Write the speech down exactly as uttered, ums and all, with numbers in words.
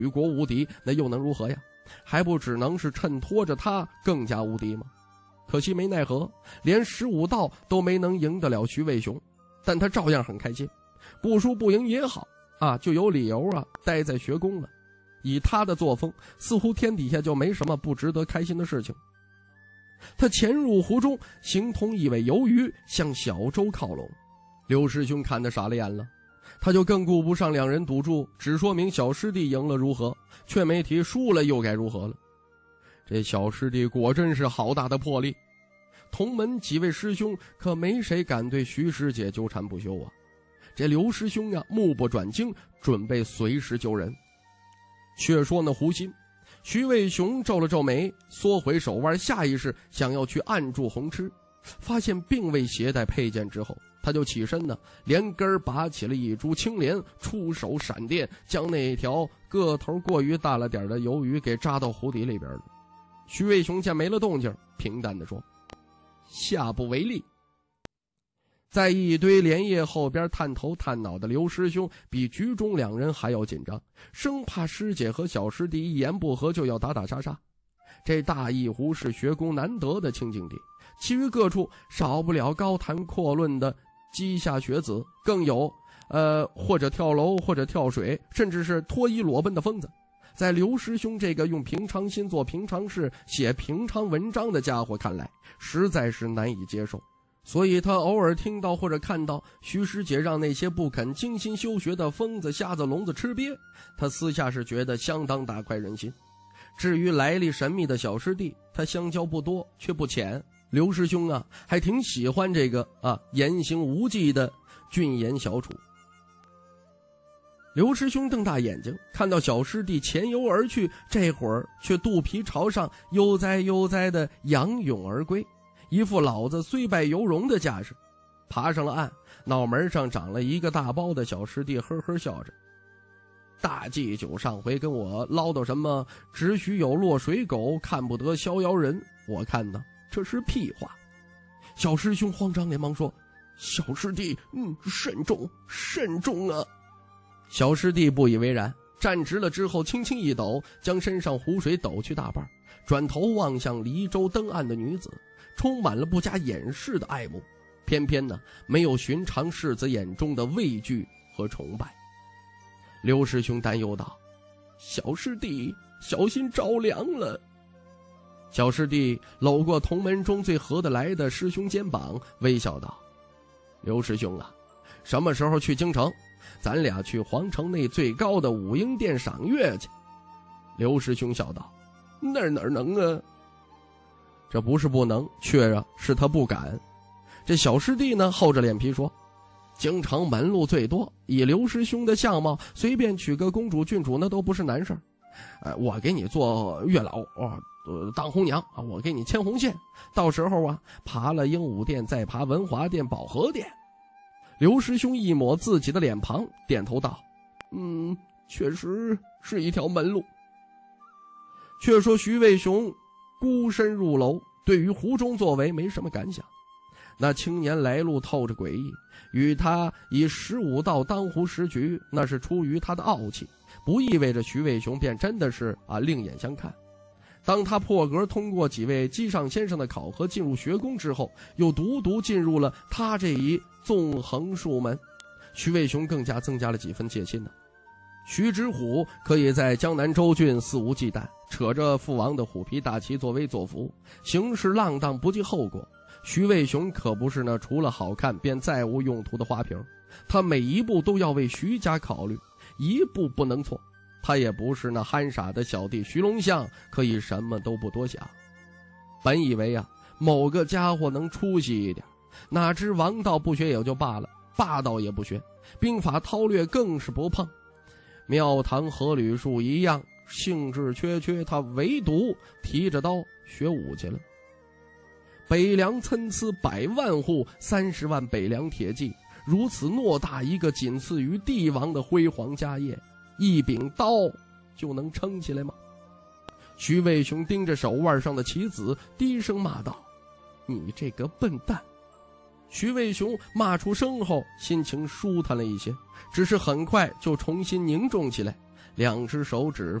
举国无敌，那又能如何呀？还不只能是衬托着他更加无敌吗？可惜没奈何，连十五道都没能赢得了徐渭雄，但他照样很开心。不输不赢也好啊，就有理由啊待在学宫了。以他的作风，似乎天底下就没什么不值得开心的事情。他潜入湖中，形同一尾游鱼，向小舟靠拢。刘师兄看得傻了眼了，他就更顾不上两人赌注，只说明小师弟赢了如何，却没提输了又该如何了。这小师弟果真是好大的魄力，同门几位师兄可没谁敢对徐师姐纠缠不休啊。这刘师兄呀，目不转睛，准备随时救人。却说那湖心，徐渭雄皱了皱眉，缩回手腕，下意识想要去按住红痴，发现并未携带佩剑之后，他就起身呢，连根拔起了一株青莲，出手闪电，将那条个头过于大了点的鱿鱼给扎到湖底里边了。徐渭雄见没了动静，平淡地说：下不为例。在一堆莲叶后边探头探脑的刘师兄比局中两人还要紧张，生怕师姐和小师弟一言不合就要打打杀杀。这大义湖是学宫难得的清净地，其余各处少不了高谈阔论的稷下学子，更有呃或者跳楼或者跳水，甚至是脱衣裸奔的疯子。在刘师兄这个用平常心做平常事写平常文章的家伙看来，实在是难以接受。所以他偶尔听到或者看到徐师姐让那些不肯精心修学的疯子瞎子聋子吃瘪，他私下是觉得相当大快人心。至于来历神秘的小师弟，他相交不多却不浅，刘师兄啊还挺喜欢这个啊言行无忌的俊颜小楚。刘师兄瞪大眼睛，看到小师弟潜游而去，这会儿却肚皮朝上，悠哉悠哉的仰泳而归，一副老子虽败犹荣的架势。爬上了岸，脑门上长了一个大包的小师弟呵呵笑着：大祭酒上回跟我唠叨什么只许有落水狗，看不得逍遥人，我看呢这是屁话。小师兄慌张连忙说：小师弟嗯，慎重慎重啊。小师弟不以为然，站直了之后轻轻一抖，将身上湖水抖去大半，转头望向离舟登岸的女子，充满了不加掩饰的爱慕，偏偏呢没有寻常士子眼中的畏惧和崇拜。刘师兄担忧道：小师弟小心着凉了。小师弟搂过同门中最合得来的师兄肩膀，微笑道：刘师兄啊，什么时候去京城？咱俩去皇城内最高的武英殿赏月去。刘师兄笑道：那儿哪儿能啊？这不是不能，却啊是他不敢。这小师弟呢厚着脸皮说：京城门路最多，以刘师兄的相貌，随便娶个公主郡主那都不是难事儿。呃，我给你做月老啊，呃，当红娘啊，我给你牵红线，到时候啊爬了鹦鹉殿，再爬文华殿、保和殿。刘师兄一抹自己的脸庞，点头道：嗯，确实是一条门路。却说徐渭雄孤身入楼，对于湖中作为没什么感想。那青年来路透着诡异，与他以十五道当湖十局，那是出于他的傲气，不意味着徐渭雄便真的是啊另眼相看。当他破格通过几位姬上先生的考核进入学宫之后，又独独进入了他这一纵横术门，徐渭雄更加增加了几分戒心呢。徐知虎可以在江南州郡肆无忌惮，扯着父王的虎皮大旗作威作福，行事浪荡不计后果。徐渭雄可不是那除了好看便再无用途的花瓶，他每一步都要为徐家考虑，一步不能错。他也不是那憨傻的小弟徐龙象，可以什么都不多想。本以为啊某个家伙能出息一点，哪知王道不学也就罢了，霸道也不学，兵法韬略更是不碰。庙堂和吕树一样，兴致缺缺，他唯独提着刀学武去了。北凉参差百万户，三十万北凉铁骑，如此偌大一个仅次于帝王的辉煌家业，一柄刀就能撑起来吗？徐渭雄盯着手腕上的棋子，低声骂道：你这个笨蛋！徐渭雄骂出声后，心情舒坦了一些，只是很快就重新凝重起来， 两只手指